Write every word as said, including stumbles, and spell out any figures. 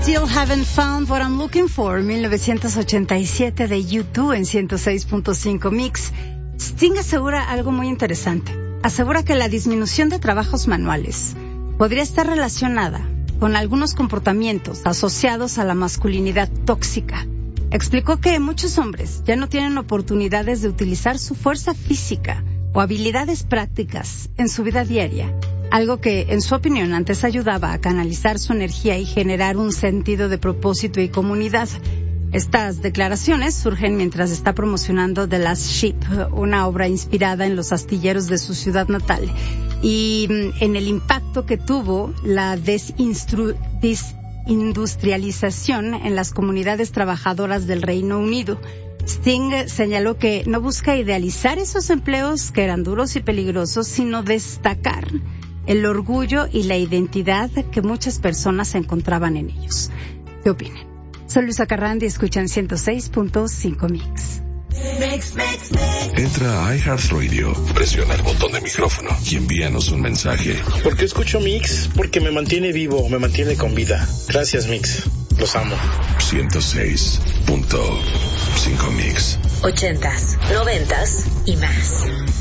Still Haven't Found What I'm Looking For, mil novecientos ochenta y siete de U dos en ciento seis punto cinco Mix. Sting asegura algo muy interesante. Asegura que la disminución de trabajos manuales podría estar relacionada con algunos comportamientos asociados a la masculinidad tóxica. Explicó que muchos hombres ya no tienen oportunidades de utilizar su fuerza física o habilidades prácticas en su vida diaria, algo que, en su opinión, antes ayudaba a canalizar su energía y generar un sentido de propósito y comunidad. Estas declaraciones surgen mientras está promocionando The Last Ship, una obra inspirada en los astilleros de su ciudad natal, y en el impacto que tuvo la desinstru- desindustrialización en las comunidades trabajadoras del Reino Unido. Sting señaló que no busca idealizar esos empleos que eran duros y peligrosos, sino destacar el orgullo y la identidad que muchas personas encontraban en ellos. ¿Qué opinan? Soy Luisa Carrandi y escuchan ciento seis punto cinco Mix. Mix, mix, mix. Entra a iHeartRadio, presiona el botón de micrófono y envíanos un mensaje. ¿Por qué escucho Mix? Porque me mantiene vivo, me mantiene con vida. Gracias, Mix. Los amo. ciento seis punto cinco Mix. Ochentas, noventas y más.